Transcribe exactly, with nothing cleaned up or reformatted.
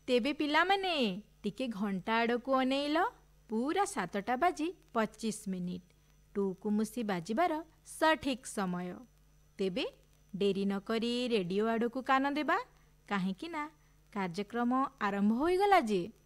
तेबे पिलामाने टिके घंटा आड़कू अनेइल पूरा सातटा बाजी पच्चीस मिनिट टुकुमुसी बाजिबार सठिक समय। तेबे डेरी नकरी रेडियो आड़कू कान देबा, काहेकि ना कार्यक्रम आरंभ होइगला जे।